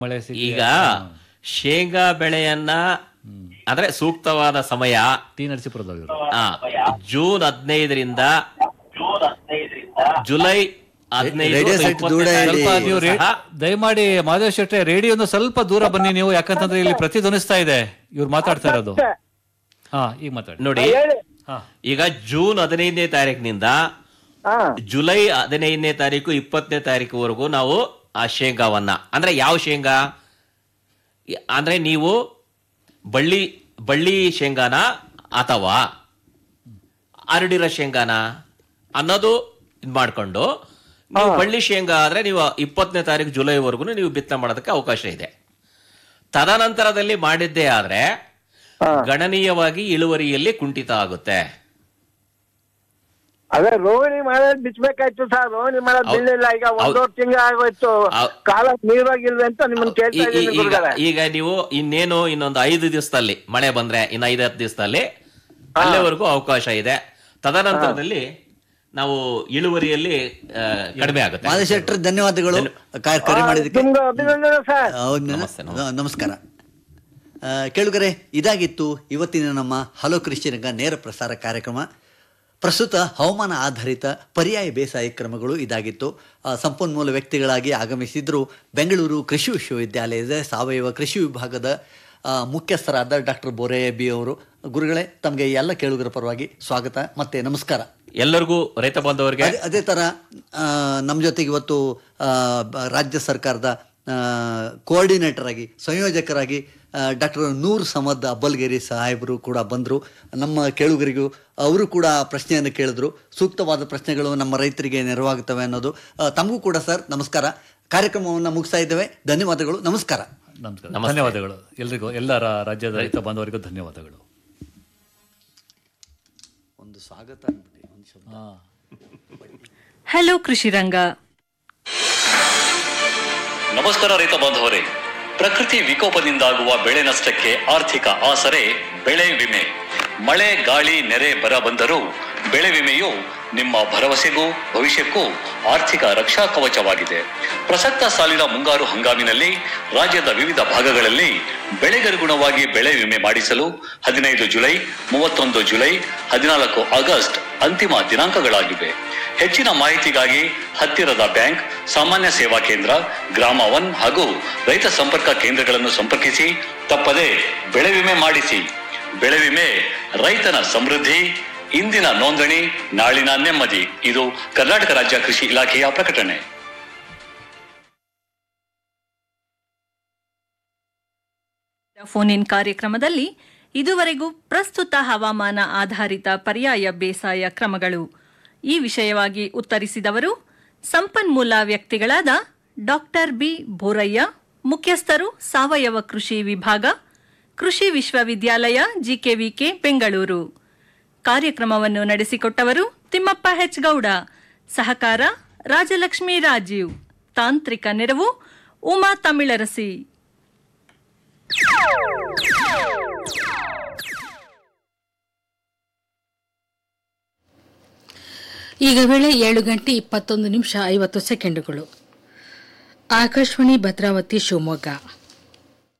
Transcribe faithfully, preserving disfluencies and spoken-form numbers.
ಮಳೆ ಈಗ ಶೇಂಗಾ ಬೆಳೆಯನ್ನ ಅಂದ್ರೆ ಸೂಕ್ತವಾದ ಸಮಯ ಟಿ ನರಸೀಪುರದವರು ಜೂನ್ ಹದಿನೈದರಿಂದ ಜುಲೈ ಸ್ವಲ್ಪ ನೀವು ದಯಮಾಡಿ ಮಾಧವ ಶೆಟ್ಟಿ ರೇಡಿಯೋನು ಸ್ವಲ್ಪ ದೂರ ಬನ್ನಿ ನೀವು, ಯಾಕಂತಂದ್ರೆ ಇಲ್ಲಿ ಪ್ರತಿಧ್ವನಿಸ್ತಾ ಇದೆ ಇವ್ರು ಮಾತಾಡ್ತಾ ಇರೋದು. ಹಾ ಈಗ ಮಾತಾಡಿ ನೋಡಿ. ಈಗ ಜೂನ್ ಹದಿನೈದನೇ ತಾರೀಕಿನಿಂದ ಜುಲೈ ಹದಿನೈದನೇ ತಾರೀಕು ಇಪ್ಪತ್ತನೇ ತಾರೀಕುವರೆಗೂ ನಾವು ಆ ಶೇಂಗಾವನ್ನ, ಅಂದ್ರೆ ಯಾವ ಶೇಂಗಾ ಅಂದ್ರೆ ನೀವು ಬಳ್ಳಿ ಬಳ್ಳಿ ಶೇಂಗಾನ ಅಥವಾ ಅರಡಿರೋ ಶೇಂಗಾನ ಅನ್ನೋದು ಇದ್ ಮಾಡ್ಕೊಂಡು, ನೀವು ಬಳ್ಳಿ ಶೇಂಗಾ ಆದ್ರೆ ನೀವು ಇಪ್ಪತ್ತನೇ ತಾರೀಕು ಜುಲೈವರೆಗೂ ನೀವು ಬಿತ್ತನೆ ಮಾಡೋದಕ್ಕೆ ಅವಕಾಶ ಇದೆ. ತದನಂತರದಲ್ಲಿ ಮಾಡಿದ್ದೇ ಆದ್ರೆ ಗಣನೀಯವಾಗಿ ಇಳುವರಿಯಲ್ಲಿ ಕುಂಠಿತ ಆಗುತ್ತೆ. ಅದೇ ರೋಹಿಣಿ ಮಾಡೋದ್ ಬಿಚ್ಚಬೇಕಾಯ್ತು ಸರ್, ರೋಹಿಣಿ ಮಾಡೋದ್ ಬಿಡ್ಲಿಲ್ಲ. ಈಗ ಒಂದೂವರೆ ತಿಂಗಳು ಆಗೋಯ್ತು, ಕಾಲ ನೀರಾಗಿಲ್ವೆ ಅಂತ ನಿಮ್ಮನ್ನ ಕೇಳ್ತಾ ಇದ್ದೀನಿ. ಈಗ ನೀವು ಇನ್ನೇನು ಇನ್ನೊಂದು ಐದು ದಿವಸದಲ್ಲಿ ಮಳೆ ಬಂದ್ರೆ ಇನ್ನು ಐದು ಹತ್ತು ದಿವಸದಲ್ಲಿ ಅಲ್ಲಿವರೆಗೂ ಅವಕಾಶ ಇದೆ. ತದನಂತರದಲ್ಲಿ ನಾವು ಇಳುವರಿಯಲ್ಲಿ ಕಡಿಮೆ ಆಗುತ್ತೆ. ಮಾಧವ ಶೆಟ್ಟರ್ ಧನ್ಯವಾದಗಳು ಕರೆ ಮಾಡಿದ್ದಕ್ಕೆ. ನಮಸ್ಕಾರ ಕೇಳುಗರೆ, ಇದಾಗಿತ್ತು ಇವತ್ತಿನ ನಮ್ಮ ಹಲೋ ಕೃಷಿ ರಂಗ ನೇರ ಪ್ರಸಾರ ಕಾರ್ಯಕ್ರಮ. ಪ್ರಸ್ತುತ ಹವಾಮಾನ ಆಧಾರಿತ ಪರ್ಯಾಯ ಬೇಸಾಯ ಕ್ರಮಗಳು ಇದಾಗಿತ್ತು. ಸಂಪನ್ಮೂಲ ವ್ಯಕ್ತಿಗಳಾಗಿ ಆಗಮಿಸಿದ್ರು ಬೆಂಗಳೂರು ಕೃಷಿ ವಿಶ್ವವಿದ್ಯಾಲಯದ ಸಾವಯವ ಕೃಷಿ ವಿಭಾಗದ ಮುಖ್ಯಸ್ಥರಾದ ಡಾಕ್ಟರ್ ಬೋರಯ್ಯ ಬಿ ಅವರು. ಗುರುಗಳೇ, ತಮಗೆ ಎಲ್ಲ ಕೇಳುಗರ ಪರವಾಗಿ ಸ್ವಾಗತ ಮತ್ತೆ ನಮಸ್ಕಾರ. ಎಲ್ಲರಿಗೂ ರೈತ ಬಾಂಧವರಿಗೆ. ಅದೇ ಥರ ನಮ್ಮ ಜೊತೆಗೆ ಇವತ್ತು ರಾಜ್ಯ ಸರ್ಕಾರದ ಕೋಆರ್ಡಿನೇಟರ್ ಆಗಿ ಸಂಯೋಜಕರಾಗಿ ಡಾಕ್ಟರ್ ನೂರ್ ಸಮದ್ ಅಬ್ಬಲ್ಗೇರಿ ಸಾಹೇಬರು ಕೂಡ ಬಂದರು. ನಮ್ಮ ಕೇಳುಗರಿಗೂ ಅವರು ಕೂಡ ಪ್ರಶ್ನೆಯನ್ನು ಕೇಳಿದ್ರು. ಸೂಕ್ತವಾದ ಪ್ರಶ್ನೆಗಳು ನಮ್ಮ ರೈತರಿಗೆ ನೆರವಾಗುತ್ತವೆ ಅನ್ನೋದು. ತಮಗೂ ಕೂಡ ಸರ್ ನಮಸ್ಕಾರ. ಕಾರ್ಯಕ್ರಮವನ್ನು ಮುಗಿಸ್ತಾ ಇದ್ದೇವೆ. ಧನ್ಯವಾದಗಳು. ನಮಸ್ಕಾರ. ನಮಸ್ಕಾರ. ಧನ್ಯವಾದಗಳು ಎಲ್ರಿಗೂ, ಎಲ್ಲ ರಾಜ್ಯದ ರೈತ ಬಾಂಧವರಿಗೂ ಧನ್ಯವಾದಗಳು. ಒಂದು ಸ್ವಾಗತ. ಹಲೋ ಕೃಷಿ ರಂಗ. ನಮಸ್ಕಾರ ರೈತ ಬಾಂಧವರೇ. ಪ್ರಕೃತಿ ವಿಕೋಪದಿಂದಾಗುವ ಬೆಳೆ ನಷ್ಟಕ್ಕೆ ಆರ್ಥಿಕ ಆಸರೆ ಬೆಳೆ ವಿಮೆ. ಮಳೆ ಗಾಳಿ ನೆರೆ ಬರ ಬಂದರೂ ಬೆಳೆ ವಿಮೆಯು ನಿಮ್ಮ ಭರವಸೆಗೂ ಭವಿಷ್ಯಕ್ಕೂ ಆರ್ಥಿಕ ರಕ್ಷಾ ಕವಚವಾಗಿದೆ. ಪ್ರಸಕ್ತ ಸಾಲಿನ ಮುಂಗಾರು ಹಂಗಾಮಿನಲ್ಲಿ ರಾಜ್ಯದ ವಿವಿಧ ಭಾಗಗಳಲ್ಲಿ ಬೆಳೆಗನುಗುಣವಾಗಿ ಬೆಳೆ ವಿಮೆ ಮಾಡಿಸಲು ಹದಿನೈದು ಜುಲೈ, ಮೂವತ್ತೊಂದು ಜುಲೈ, ಹದಿನಾಲ್ಕು ಆಗಸ್ಟ್ ಅಂತಿಮ ದಿನಾಂಕಗಳಾಗಿವೆ. ಹೆಚ್ಚಿನ ಮಾಹಿತಿಗಾಗಿ ಹತ್ತಿರದ ಬ್ಯಾಂಕ್, ಸಾಮಾನ್ಯ ಸೇವಾ ಕೇಂದ್ರ, ಗ್ರಾಮ ಒನ್ ಹಾಗೂ ರೈತ ಸಂಪರ್ಕ ಕೇಂದ್ರಗಳನ್ನು ಸಂಪರ್ಕಿಸಿ ತಪ್ಪದೆ ಬೆಳೆ ವಿಮೆ ಮಾಡಿಸಿ. ಬೆಳೆ ವಿಮೆ ರೈತನ ಸಮೃದ್ಧಿ, ಇಂದಿನ ನೋಂದಣಿ ನಾಳಿನ ನೆಮ್ಮದಿ. ಇದು ಕರ್ನಾಟಕ ರಾಜ್ಯ ಕೃಷಿ ಇಲಾಖೆಯ ಪ್ರಕಟಣೆ. ಫೋನ್ ಇನ್ ಕಾರ್ಯಕ್ರಮದಲ್ಲಿ ಇದುವರೆಗೂ ಪ್ರಸ್ತುತ ಹವಾಮಾನ ಆಧಾರಿತ ಪರ್ಯಾಯ ಬೇಸಾಯ ಕ್ರಮಗಳು ಈ ವಿಷಯವಾಗಿ ಉತ್ತರಿಸಿದವರು ಸಂಪನ್ಮೂಲ ವ್ಯಕ್ತಿಗಳಾದ ಡಾಕ್ಟರ್ ಬಿ ಬೋರಯ್ಯ, ಮುಖ್ಯಸ್ಥರು ಸಾವಯವ ಕೃಷಿ ವಿಭಾಗ, ಕೃಷಿ ವಿಶ್ವವಿದ್ಯಾಲಯ ಜಿಕೆವಿಕೆ ಬೆಂಗಳೂರು. ಕಾರ್ಯಕ್ರಮವನ್ನು ನಡೆಸಿಕೊಟ್ಟವರು ತಿಮ್ಮಪ್ಪ ಹೆಚ್ ಗೌಡ. ಸಹಕಾರ ರಾಜಲಕ್ಷ್ಮಿ ರಾಜೀವ್. ತಾಂತ್ರಿಕ ನೆರವು ಉಮಾ ತಮಿಳರಸಿ. ಈಗ ವೇಳೆ ಏಳು ಗಂಟೆ ಇಪ್ಪತ್ತೊಂದು ನಿಮಿಷ ಐವತ್ತು ಸೆಕೆಂಡುಗಳು. ಆಕಾಶವಾಣಿ ಭದ್ರಾವತಿ ಶಿವಮೊಗ್ಗ.